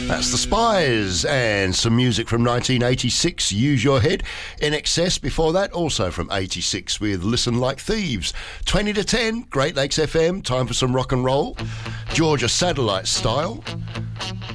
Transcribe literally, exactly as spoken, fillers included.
That's The Spies and some music from nineteen eighty-six, Use Your Head. In Excess before that, also from eighty-six with Listen Like Thieves. twenty to ten, Great Lakes F M, time for some rock and roll. Georgia Satellite Style.